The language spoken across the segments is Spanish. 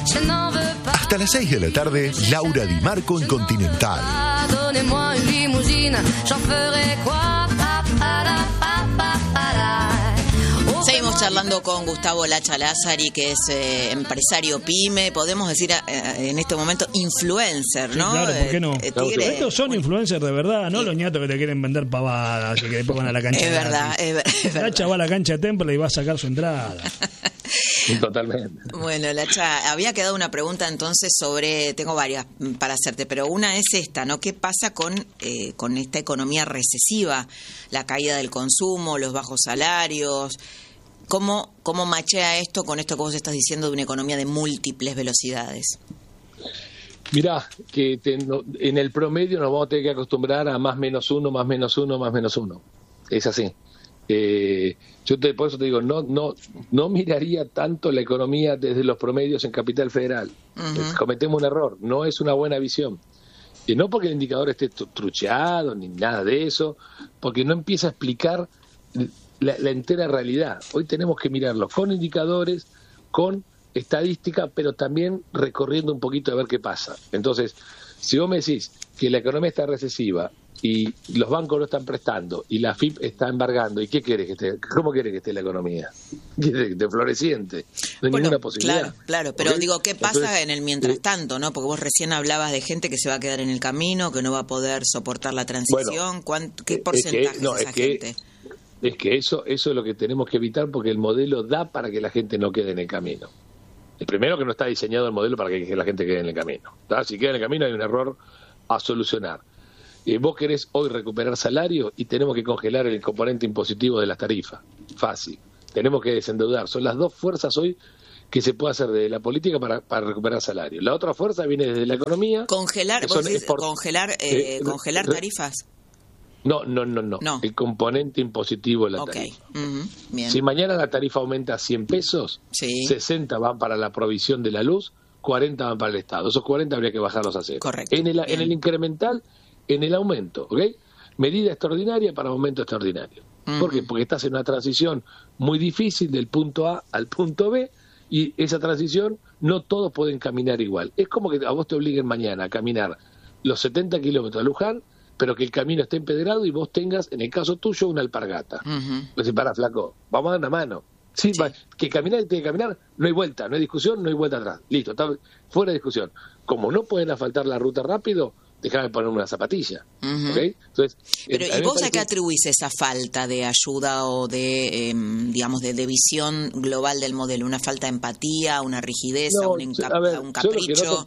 Hasta las 6 de la tarde, Laura Di Marco en Continental. Seguimos charlando con Gustavo Lacha Lázari, que es empresario pyme, podemos decir en este momento influencer, ¿no? Sí, claro, ¿por qué no? Tigre. Estos son influencers de verdad, no los ñatos que te quieren vender pavadas y que después van a la cancha. Es verdad, es verdad. Lacha va a la cancha de Temple y va a sacar su entrada. Totalmente. Bueno, Lacha, había quedado una pregunta entonces sobre, tengo varias para hacerte, pero una es esta, ¿no? ¿Qué pasa con esta economía recesiva? La caída del consumo, los bajos salarios. ¿Cómo machea esto con esto que vos estás diciendo de una economía de múltiples velocidades? Mirá, que en el promedio nos vamos a tener que acostumbrar a más menos uno, más menos uno, más menos uno. Es así. Por eso te digo, no miraría tanto la economía desde los promedios en Capital Federal. Uh-huh. Cometemos un error, no es una buena visión. Y no porque el indicador esté trucheado ni nada de eso, porque no empieza a explicar la entera realidad. Hoy tenemos que mirarlo con indicadores, con estadística, pero también recorriendo un poquito a ver qué pasa. Entonces, si vos me decís que la economía está recesiva y los bancos no están prestando y la FIP está embargando, ¿y qué querés que esté? ¿Cómo querés que esté la economía? De floreciente. No hay ninguna posibilidad. Claro, pero ¿Okay? digo, ¿qué pasa en el mientras tanto, no? Porque vos recién hablabas de gente que se va a quedar en el camino, que no va a poder soportar la transición. Bueno, ¿Qué porcentaje es esa gente? Es que eso es lo que tenemos que evitar, porque el modelo da para que la gente no quede en el camino. El primero, que no está diseñado el modelo para que la gente quede en el camino. ¿Tá? Si queda en el camino hay un error a solucionar. Vos querés hoy recuperar salario y tenemos que congelar el componente impositivo de las tarifas. Fácil. Tenemos que desendeudar. Son las dos fuerzas hoy que se puede hacer desde la política para recuperar salario. La otra fuerza viene desde la economía. ¿Congelar tarifas? No. El componente impositivo de la tarifa. Uh-huh. Bien. Si mañana la tarifa aumenta a 100 pesos, sí. 60 van para la provisión de la luz, 40 van para el Estado. Esos 40 habría que bajarlos a 0. Correcto. En el incremental, en el aumento, ¿ok? Medida extraordinaria para aumento extraordinario. Uh-huh. ¿Por qué? Porque estás en una transición muy difícil del punto A al punto B, y esa transición no todos pueden caminar igual. Es como que a vos te obliguen mañana a caminar los 70 kilómetros a Luján, pero que el camino esté empedrado y vos tengas, en el caso tuyo, una alpargata. Uh-huh. Pues para, flaco, vamos a dar una mano. Sí. Que caminar tiene que caminar, no hay vuelta, no hay discusión, no hay vuelta atrás. Listo, está fuera de discusión. Como no pueden asfaltar la ruta rápido, déjame poner una zapatilla. Uh-huh. ¿Okay? Entonces, pero ¿y vos a qué atribuís esa falta de ayuda o de, digamos, de visión global del modelo? ¿Una falta de empatía, una rigidez, un capricho?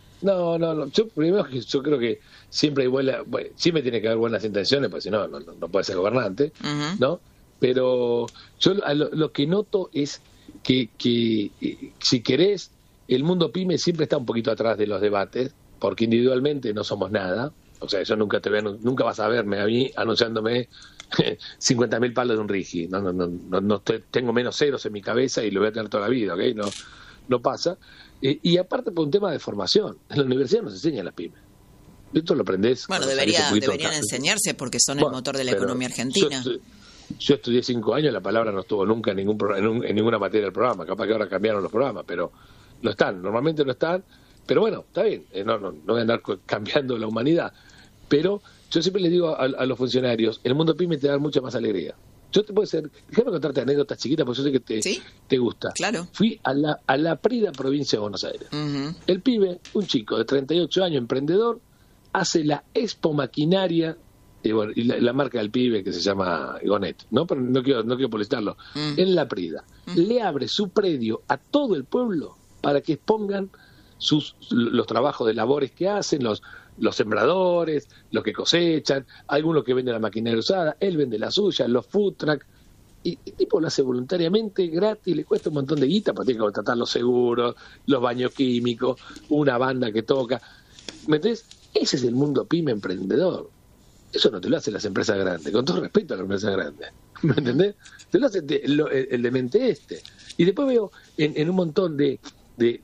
Yo primero creo que siempre siempre tiene que haber buenas intenciones, porque si no puede ser gobernante, uh-huh. ¿no? Pero yo lo que noto es que si querés, el mundo pyme siempre está un poquito atrás de los debates, porque individualmente no somos nada. O sea, yo nunca vas a verme a mí anunciándome 50.000 palos de un Rigi. Tengo menos ceros en mi cabeza y lo voy a tener toda la vida, ¿ok? No pasa. Y aparte por un tema de formación. En la universidad nos enseñan las pymes. Esto lo aprendés. Bueno, deberían enseñarse porque son el motor de la economía argentina. Yo estudié 5 años, la palabra no estuvo nunca en ninguna materia del programa. Capaz que ahora cambiaron los programas, pero no están. Normalmente no están. Pero bueno, está bien. No voy a andar cambiando la humanidad. Pero yo siempre les digo a los funcionarios, el mundo pyme te da mucha más alegría. Déjame contarte anécdotas chiquitas, porque yo sé que te gusta. Claro. Fui a la Prida, provincia de Buenos Aires. Uh-huh. El pibe, un chico de 38 años, emprendedor, hace la expo maquinaria, y la marca del pibe que se llama Gonet, ¿no? Pero no quiero publicitarlo. Uh-huh. En la Prida. Uh-huh. Le abre su predio a todo el pueblo para que expongan los trabajos de labores que hacen, los sembradores, los que cosechan, algunos que venden la maquinaria usada, él vende la suya, los food truck, y el tipo lo hace voluntariamente, gratis, le cuesta un montón de guita, porque tiene que contratar los seguros, los baños químicos, una banda que toca. ¿Me entendés? Ese es el mundo pyme emprendedor. Eso no te lo hacen las empresas grandes, con todo respeto a las empresas grandes. ¿Me entendés? Te lo hace el demente este. Y después veo en un montón de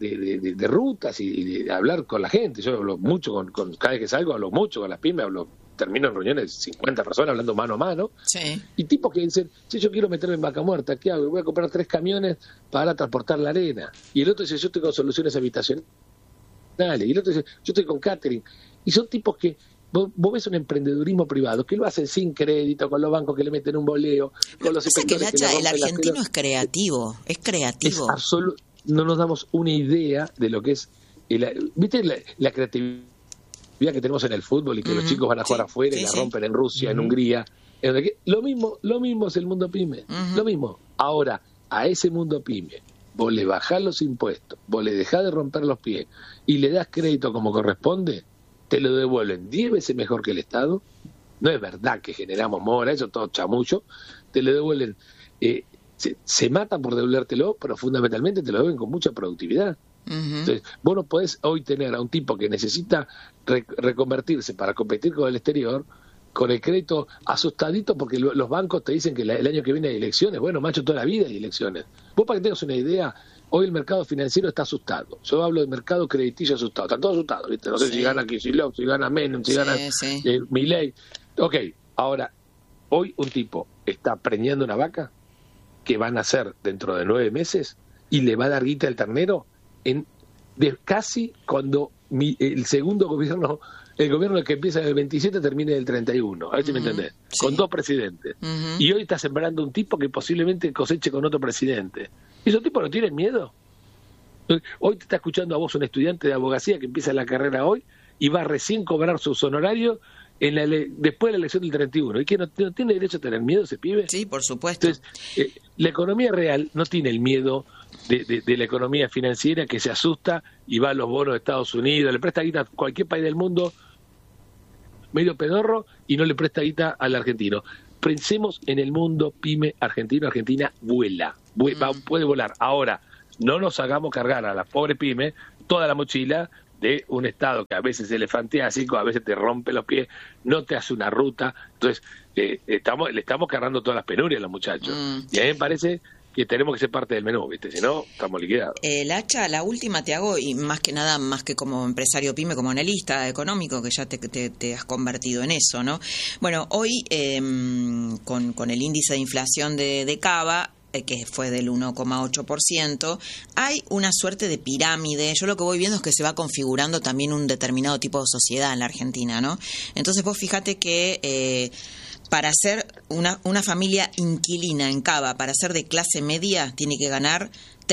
rutas y de hablar con la gente. Yo hablo mucho cada vez que salgo hablo mucho con las pymes, hablo termino en reuniones de 50 personas hablando mano a mano, y tipos que dicen, si yo quiero meterme en Vaca Muerta, ¿qué hago? Voy a comprar 3 camiones para transportar la arena. Y el otro dice, yo estoy con soluciones habitacionales. Y el otro dice, yo estoy con catering. Y son tipos que vos ves un emprendedurismo privado que lo hacen sin crédito, con los bancos que le meten un boleo, con los inspectores que el argentino es creativo, es creativo. No nos damos una idea de lo que es, ¿viste la creatividad que tenemos en el fútbol y que los chicos van a jugar afuera y la rompen en Rusia, en Hungría? Lo mismo es el mundo pyme, lo mismo. Ahora, a ese mundo pyme, vos le bajás los impuestos, vos le dejás de romper los pies y le das crédito como corresponde, te lo devuelven 10 veces mejor que el Estado. No es verdad que generamos mora, eso todo chamullo, te lo devuelven, se matan por devolvértelo, pero fundamentalmente te lo devuelven con mucha productividad. Entonces, vos no podés hoy tener a un tipo que necesita reconvertirse para competir con el exterior, con el crédito asustadito porque los bancos te dicen que el año que viene hay elecciones. Bueno, macho, toda la vida hay elecciones. Vos, para que tengas una idea, hoy el mercado financiero está asustado. Yo hablo del mercado crediticio asustado. Están todos asustados, ¿viste? No sé si gana Kicillof, si gana Menem, si gana Milei. Ok, ahora, hoy un tipo está preñando una vaca que van a nacer dentro de 9 meses y le va a dar guita al ternero casi cuando el segundo gobierno, el gobierno que empieza en el 27 termine en el 31, a ver si me entendés, con 2 presidentes. Y hoy está sembrando un tipo que posiblemente coseche con otro presidente. ¿Y esos tipos no tienen miedo? Hoy te está escuchando a vos un estudiante de abogacía que empieza la carrera hoy y va a recién cobrar sus honorarios después de la elección del 31. ¿Y que no tiene derecho a tener miedo ese pibe? Sí, por supuesto. Entonces, la economía real no tiene el miedo de la economía financiera que se asusta y va a los bonos de Estados Unidos, le presta guita a cualquier país del mundo medio pedorro y no le presta guita al argentino. Pensemos en el mundo pyme argentino. Argentina puede volar. Ahora, no nos hagamos cargar a la pobre pyme toda la mochila de un Estado que a veces es elefantiásico, a veces te rompe los pies, no te hace una ruta. Entonces, le estamos cargando todas las penurias a los muchachos. Y a mí me parece que tenemos que ser parte del menú, ¿viste? Si no, estamos liquidados. Lacha, la última te hago, y más que nada, más que como empresario pyme, como analista económico, que ya te has convertido en eso, ¿no? Bueno, hoy, con el índice de inflación de Cava, que fue del 1,8%, hay una suerte de pirámide. Yo lo que voy viendo es que se va configurando también un determinado tipo de sociedad en la Argentina, ¿no? Entonces vos fíjate que para ser una familia inquilina en Cava, para ser de clase media, tiene que ganar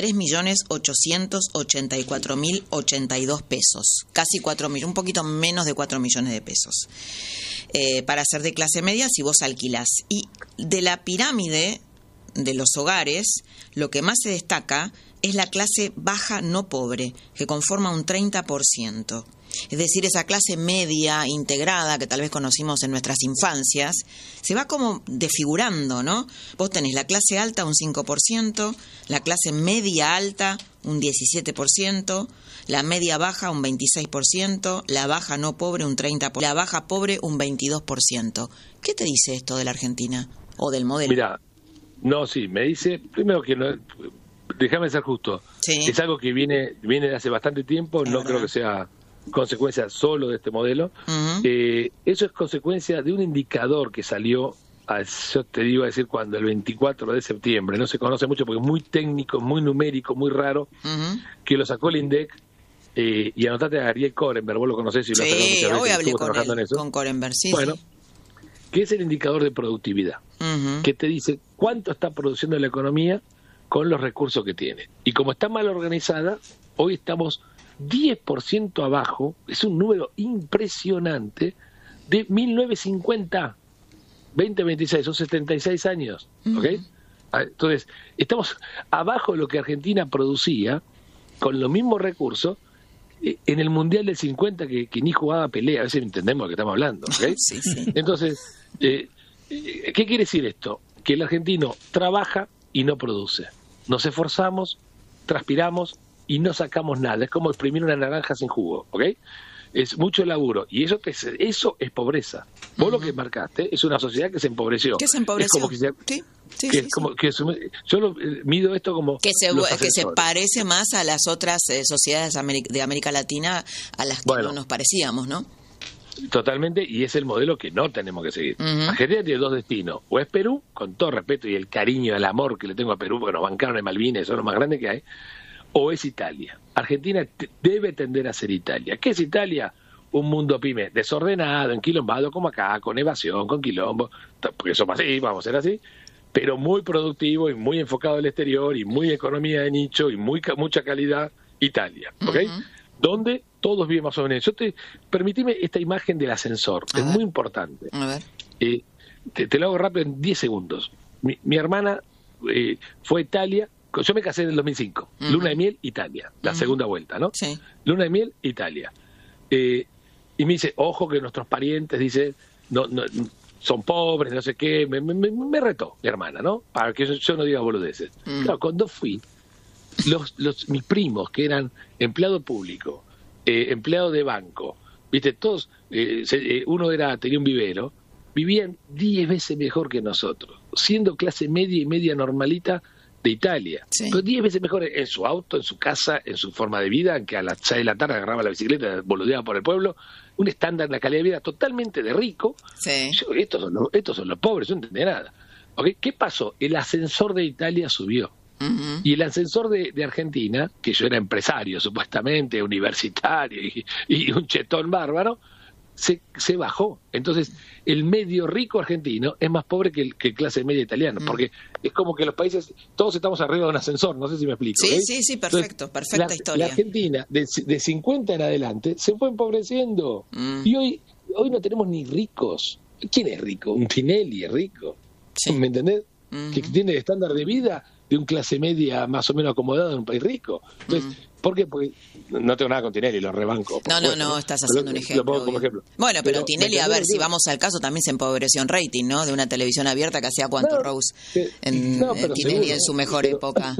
3.884.082 pesos, casi 4 millones, un poquito menos de 4 millones de pesos. Para ser de clase media, si vos alquilás. Y de la pirámide de los hogares, lo que más se destaca es la clase baja no pobre, que conforma un 30%. Es decir, esa clase media integrada que tal vez conocimos en nuestras infancias, se va como desfigurando, ¿no? Vos tenés la clase alta un 5%, la clase media alta un 17%, la media baja un 26%, la baja no pobre un 30%, la baja pobre un 22%. ¿Qué te dice esto de la Argentina o del modelo? Mira, no, sí, me dice, primero que no, déjame ser justo, es algo que viene de hace bastante tiempo, no creo que sea consecuencia solo de este modelo. Eso es consecuencia de un indicador que salió, yo te digo a decir cuando, el 24 de septiembre, no se conoce mucho porque es muy técnico, muy numérico, muy raro, que lo sacó el INDEC, y anotate a Ariel Korenberg, vos lo conocés y lo has muchas veces, hoy hablé con en eso. Con Korenberg, bueno, que es el indicador de productividad, que te dice cuánto está produciendo la economía con los recursos que tiene. Y como está mal organizada, hoy estamos 10% abajo, es un número impresionante, de 1950, 2026, son 76 años, ¿ok? Entonces, estamos abajo de lo que Argentina producía, con los mismos recursos, en el Mundial del 50, que ni jugaba pelea, a veces entendemos lo que estamos hablando, ¿ok? Sí. Entonces, ¿qué quiere decir esto? Que el argentino trabaja y no produce. Nos esforzamos, transpiramos y no sacamos nada. Es como exprimir una naranja sin jugo, ¿ok? Es mucho laburo. Y eso es pobreza. Vos lo que marcaste es una sociedad que se empobreció. ¿Qué se empobreció? Es como que yo mido esto como que se parece más a las otras sociedades de América Latina a las que no nos parecíamos, ¿no? Totalmente, y es el modelo que no tenemos que seguir. Argentina tiene dos destinos, o es Perú, con todo respeto y el cariño, el amor que le tengo a Perú, porque nos bancaron en Malvinas, son los más grandes que hay, o es Italia. Argentina debe tender a ser Italia. ¿Qué es Italia? Un mundo pyme desordenado, enquilombado como acá, con evasión, con quilombo, porque somos así, vamos a ser así, pero muy productivo y muy enfocado al exterior y muy economía de nicho y mucha calidad, Italia, ¿ok? Donde todos viven más o menos. Permitime esta imagen del ascensor, es muy importante. A ver. Te lo hago rápido en 10 segundos. Mi hermana fue a Italia. Yo me casé en el 2005. Luna de miel, Italia. La segunda vuelta, ¿no? Sí. Luna de miel, Italia. Y me dice, ojo que nuestros parientes, dice, no son pobres, no sé qué. Me retó mi hermana, ¿no? Para que yo no diga boludeces. Claro, cuando fui, mis primos, que eran empleado público, empleado de banco, viste, todos, uno tenía un vivero, vivían 10 veces mejor que nosotros, siendo clase media y media normalita de Italia, pero 10 veces mejor en su auto, en su casa, en su forma de vida, que a las 6 de la tarde agarraba la bicicleta, boludeaba por el pueblo, un estándar de calidad de vida totalmente de rico. Estos son los pobres, no entendía nada. ¿Okay? ¿Qué pasó? El ascensor de Italia subió. Y el ascensor de Argentina, que yo era empresario supuestamente, universitario y un chetón bárbaro, se bajó. Entonces, el medio rico argentino es más pobre que el clase media italiano, porque es como que los países, todos estamos arriba de un ascensor, no sé si me explico. Sí, perfecto. Entonces, perfecta historia. La Argentina, de 50 en adelante, se fue empobreciendo. Y hoy no tenemos ni ricos. ¿Quién es rico? Un Tinelli es rico. ¿Me entendés? Que tiene el estándar de vida de un clase media más o menos acomodada en un país rico. Entonces, ¿por qué? Porque no tengo nada con Tinelli, lo rebanco. No, estás haciendo un ejemplo. Lo pongo como ejemplo. Bueno, pero Tinelli, a ver, si vamos al caso, también se empobreció en rating, ¿no? De una televisión abierta que hacía cuánto, Rose, Tinelli seguro, en su mejor época.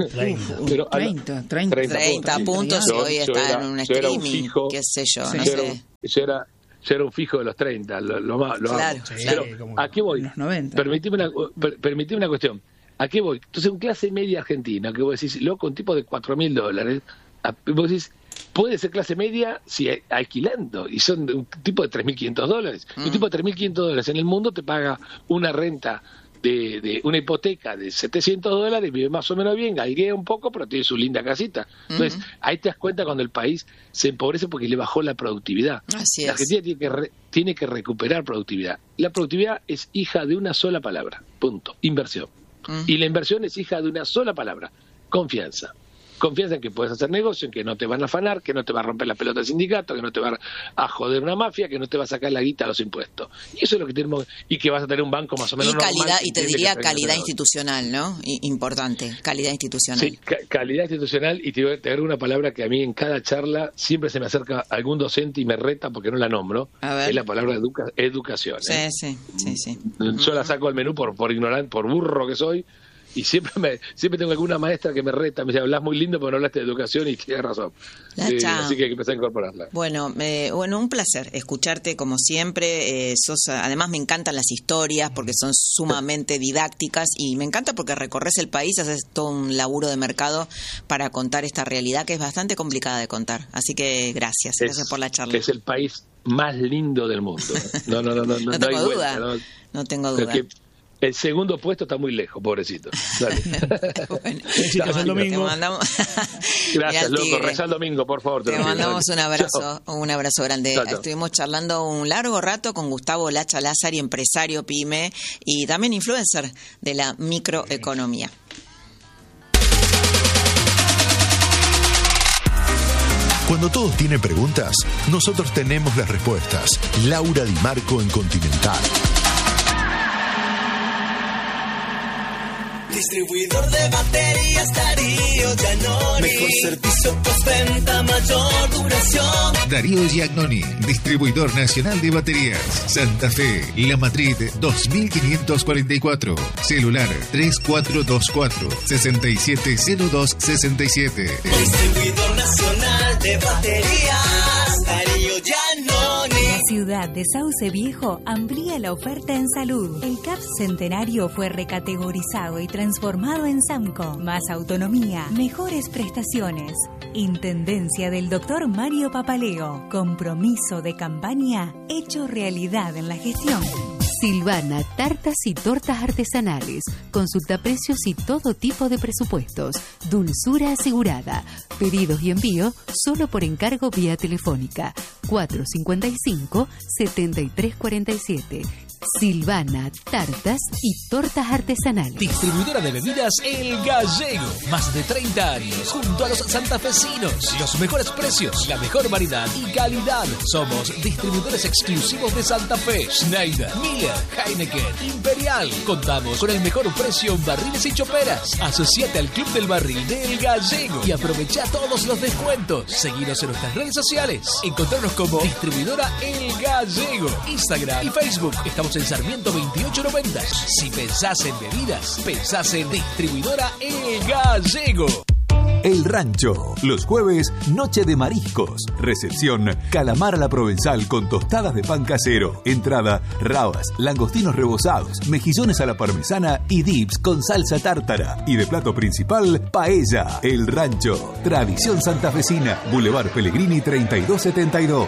30 puntos y hoy está en un streaming, qué sé yo, no sé. Yo era un fijo de los 30, lo claro. Pero, ¿a qué voy? Permitime una cuestión. ¿A qué voy? Entonces, un clase media argentina, que vos decís, loco, un tipo de $4.000, vos decís, puede ser clase media si alquilando, y son un tipo de $3.500. Un tipo de $3.500 en el mundo te paga una renta de una hipoteca de $700, vive más o menos bien, galguea un poco, pero tiene su linda casita. Entonces, ahí te das cuenta cuando el país se empobrece porque le bajó la productividad. Así la Argentina tiene que recuperar productividad. La productividad es hija de una sola palabra, punto, inversión. Y la inversión es hija de una sola palabra, confianza. Confianza en que puedes hacer negocio, en que no te van a afanar, que no te va a romper la pelota el sindicato, que no te va a joder una mafia, que no te va a sacar la guita a los impuestos. Y eso es lo que tenemos, y que vas a tener un banco más o menos normal. Y te diría calidad institucional, ¿no? Importante, calidad institucional. Sí, calidad institucional, y te voy a tener una palabra que a mí en cada charla siempre se me acerca algún docente y me reta porque no la nombro, es la palabra educación. Sí. Yo la saco al menú por ignorante, por burro que soy. Y siempre tengo alguna maestra que me reta, me dice, hablas muy lindo pero no hablaste de educación, y tienes razón. Así que hay que empezar a incorporarla. Bueno, un placer escucharte como siempre. Además me encantan las historias porque son sumamente didácticas, y me encanta porque recorres el país, haces todo un laburo de mercado para contar esta realidad que es bastante complicada de contar. Así que gracias por la charla. Es el país más lindo del mundo. No tengo duda. No tengo duda. El segundo puesto está muy lejos, pobrecito. Dale. Bueno, el domingo. Te mandamos... Gracias, loco. Reza el domingo, por favor. Te mandamos un abrazo grande. Chao. Estuvimos charlando un largo rato con Gustavo Lacha Lázari, empresario pyme y también influencer de la microeconomía. Cuando todos tienen preguntas, nosotros tenemos las respuestas. Laura Di Marco en Continental. Distribuidor de baterías Darío Giannoni. Mejor servicio postventa, mayor duración. Darío Giannoni, distribuidor nacional de baterías. Santa Fe, La Madrid 2544. Celular 3424-670267. Distribuidor nacional de baterías Darío Giannoni. ciudad de Sauce Viejo amplía la oferta en salud. El CAP Centenario fue recategorizado y transformado en SAMCO. Más autonomía, mejores prestaciones. Intendencia del Dr. Mario Papaleo. Compromiso de campaña hecho realidad en la gestión. Silvana, tartas y tortas artesanales. Consulta precios y todo tipo de presupuestos. Dulzura asegurada. Pedidos y envío solo por encargo vía telefónica. 455-7347. Silvana, tartas y tortas artesanales. Distribuidora de bebidas El Gallego. Más de 30 años junto a los santafesinos. Los mejores precios, la mejor variedad y calidad. Somos distribuidores exclusivos de Santa Fe. Schneider, Miller, Heineken, Imperial. Contamos con el mejor precio en barriles y choperas. Asociate al Club del Barril de El Gallego y aprovecha todos los descuentos. Seguinos en nuestras redes sociales. Encontrarnos como Distribuidora El Gallego. Instagram y Facebook. Estamos en Sarmiento 2890. Si pensás en bebidas, pensás en Distribuidora El Gallego. El Rancho. Los jueves, noche de mariscos. Recepción, calamar a la provenzal con tostadas de pan casero. Entrada, rabas, langostinos rebozados, mejillones a la parmesana y dips con salsa tártara. Y de plato principal, paella. El Rancho. Tradición santafesina. Boulevard Pellegrini 3272.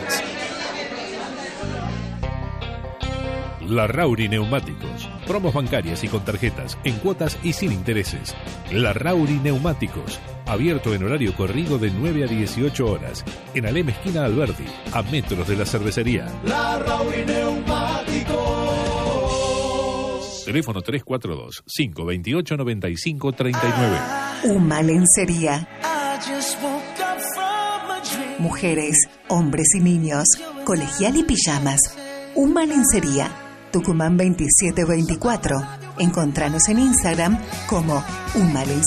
Larrauri Neumáticos. Promos bancarias y con tarjetas, en cuotas y sin intereses. Larrauri Neumáticos. Abierto en horario corrido de 9 a 18 horas. En Alem esquina Alberdi, a metros de la cervecería. Larrauri Neumáticos. Teléfono 342-528-9539. Uma Lencería. Mujeres, hombres y niños, colegial y pijamas. Uma Lencería. Tucumán 2724. Encontranos en Instagram como Uma Lencería.